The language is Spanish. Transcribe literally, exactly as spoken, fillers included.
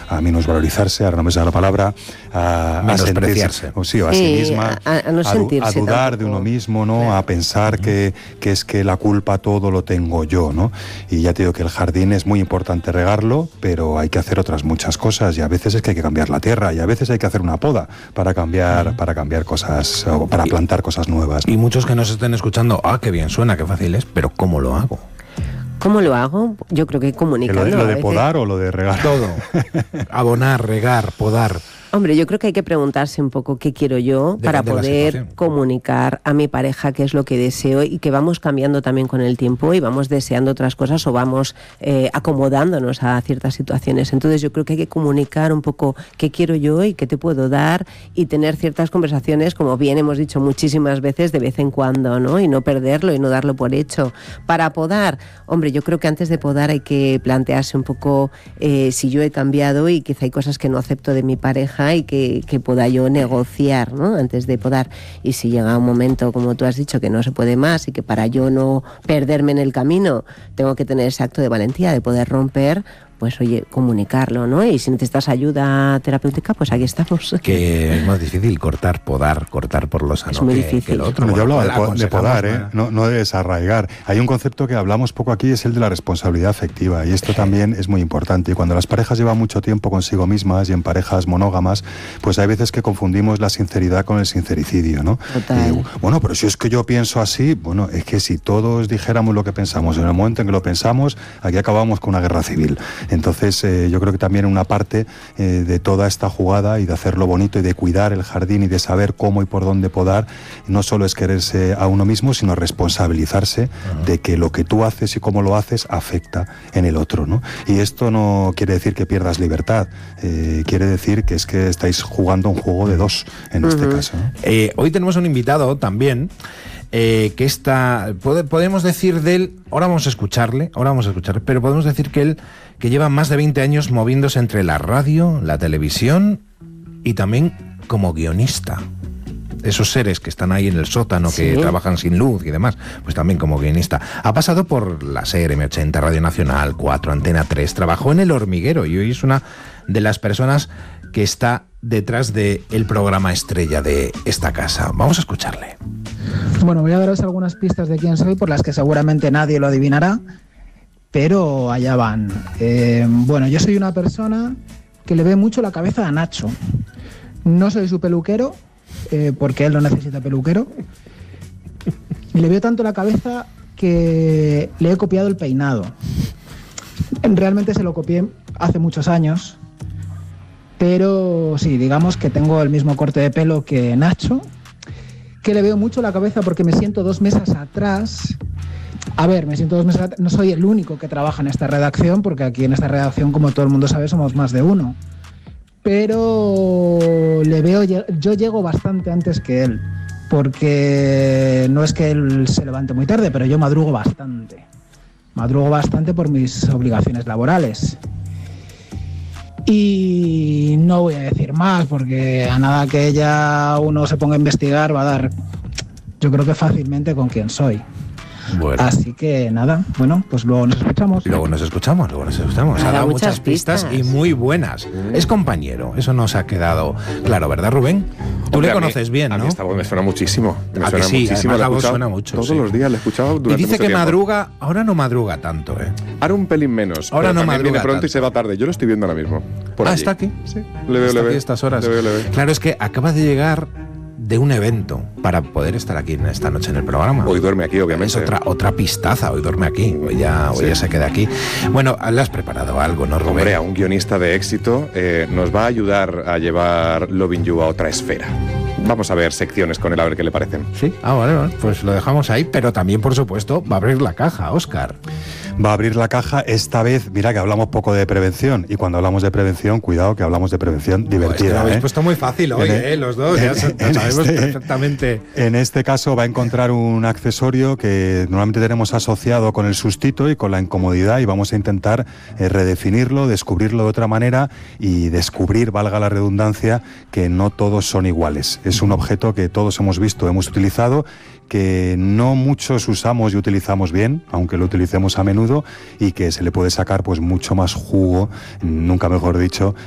a minusvalorizarse, ahora no me sale la palabra, a, a sentirse, o sí, o a sí, sí misma, a, a, no a, a dudar tampoco de uno mismo, ¿no? Claro. A pensar que, que es que la culpa todo lo tengo yo, ¿no? Y ya te digo que el jardín es muy importante regarlo, pero hay que hacer otras muchas cosas, y a veces es que hay que cambiar la tierra, y a veces hay que hacer una poda para cambiar, para cambiar cosas, o para plantar cosas nuevas, ¿no? Y muchos que nos estén escuchando, ah, qué bien suena, qué fácil es, pero ¿cómo lo hago? ¿Cómo lo hago? Yo creo que comunicando. ¿Lo de, lo de podar o lo de regar? Todo. Abonar, regar, podar. Hombre, yo creo que hay que preguntarse un poco qué quiero yo Depende para poder comunicar a mi pareja qué es lo que deseo, y que vamos cambiando también con el tiempo y vamos deseando otras cosas, o vamos eh, acomodándonos a ciertas situaciones. Entonces yo creo que hay que comunicar un poco qué quiero yo y qué te puedo dar, y tener ciertas conversaciones, como bien hemos dicho muchísimas veces, de vez en cuando, ¿no? Y no perderlo y no darlo por hecho. Para podar, hombre, yo creo que antes de podar hay que plantearse un poco eh, si yo he cambiado y quizá hay cosas que no acepto de mi pareja y que, que pueda yo negociar, ¿no? Antes de podar. Y si llega un momento, como tú has dicho, que no se puede más, y que para yo no perderme en el camino tengo que tener ese acto de valentía de poder romper, pues oye, comunicarlo, ¿no? Y si necesitas ayuda terapéutica, pues aquí estamos. Que es más difícil cortar, podar, cortar por lo sano. Es muy que, difícil. Que el otro. Bueno, yo hablaba de, po de podar, ¿eh? Para... no, no de desarraigar. Hay un concepto que hablamos poco aquí, es el de la responsabilidad afectiva, y esto también es muy importante. Y cuando las parejas llevan mucho tiempo consigo mismas, y en parejas monógamas, pues hay veces que confundimos la sinceridad con el sincericidio, ¿no? Total. Y, bueno, pero si es que yo pienso así, bueno, es que si todos dijéramos lo que pensamos en el momento en que lo pensamos, aquí acabamos con una guerra civil. Entonces eh, yo creo que también una parte eh, de toda esta jugada, y de hacerlo bonito, y de cuidar el jardín, y de saber cómo y por dónde podar, no solo es quererse a uno mismo, sino responsabilizarse uh-huh. de que lo que tú haces y cómo lo haces afecta en el otro, ¿no? Y esto no quiere decir que pierdas libertad, eh, quiere decir que es que estáis jugando un juego de dos en uh-huh. este caso, ¿no? Eh, hoy tenemos un invitado también, Eh, que está, pode, podemos decir de él, ahora vamos a escucharle, ahora vamos a escucharle, pero podemos decir que él, que lleva más de veinte años moviéndose entre la radio, la televisión y también como guionista. Esos seres que están ahí en el sótano, que sí. trabajan sin luz y demás, pues también como guionista. Ha pasado por la S E R, M ochenta, Radio Nacional, cuatro, Antena tres, trabajó en El Hormiguero, y hoy es una de las personas que está detrás del programa estrella de esta casa. Vamos a escucharle. Bueno, voy a daros algunas pistas de quién soy, por las que seguramente nadie lo adivinará, pero allá van. Eh, bueno, yo soy una persona que le ve mucho la cabeza a Nacho. No soy su peluquero, eh, porque él no necesita peluquero. Y le veo tanto la cabeza que le he copiado el peinado. Realmente se lo copié hace muchos años, pero sí, digamos que tengo el mismo corte de pelo que Nacho, que le veo mucho la cabeza porque me siento dos mesas atrás. A ver, me siento dos mesas atrás. No soy el único que trabaja en esta redacción, porque aquí en esta redacción, como todo el mundo sabe, somos más de uno. Pero le veo, yo llego bastante antes que él, porque no es que él se levante muy tarde, pero yo madrugo bastante. Madrugo bastante por mis obligaciones laborales. Y no voy a decir más, porque a nada que ella uno se ponga a investigar va a dar, yo creo que fácilmente, con quién soy. Bueno. Así que nada, bueno, pues luego nos escuchamos. Luego nos escuchamos, luego nos escuchamos. Ha dado muchas pistas, pistas y muy buenas. Es compañero, eso nos ha quedado claro, ¿verdad, Rubén? Tú Hombre, le conoces mí, bien, ¿no? A mí esta voz me suena muchísimo. Me ¿A suena que sí? muchísimo. La voz suena mucho. Todos sí. los días la he escuchado durante Y dice mucho que tiempo. madruga, ahora no madruga tanto, ¿eh? Ahora un pelín menos. Ahora no madruga viene pronto tanto. Y se va tarde. Yo lo estoy viendo ahora mismo. Por ah, allí. ¿está aquí? Sí. Le veo, está le veo. Aquí estas horas. Le veo, le veo. Claro, es que acaba de llegar de un evento para poder estar aquí en esta noche en el programa. Hoy duerme aquí, obviamente. Es otra, otra pistaza, hoy duerme aquí, hoy ya, hoy sí. ya se queda aquí. Bueno, le has preparado algo, ¿no, Rubén? Hombre, a un guionista de éxito eh, nos va a ayudar a llevar Loving You a otra esfera. Vamos a ver secciones con él, a ver qué le parecen. Sí, ah, vale, vale, pues lo dejamos ahí, pero también, por supuesto, va a abrir la caja, Óscar. Va a abrir la caja esta vez. Mira que hablamos poco de prevención, y cuando hablamos de prevención, cuidado que hablamos de prevención divertida. Oh, es que lo habéis ¿eh? puesto muy fácil hoy, eh, los dos, en, ya en sabemos este, perfectamente. En este caso va a encontrar un accesorio que normalmente tenemos asociado con el sustito y con la incomodidad, y vamos a intentar eh, redefinirlo, descubrirlo de otra manera y descubrir, valga la redundancia, que no todos son iguales. Es un objeto que todos hemos visto, hemos utilizado, que no muchos usamos y utilizamos bien, aunque lo utilicemos a menudo, y que se le puede sacar pues mucho más jugo, nunca mejor dicho,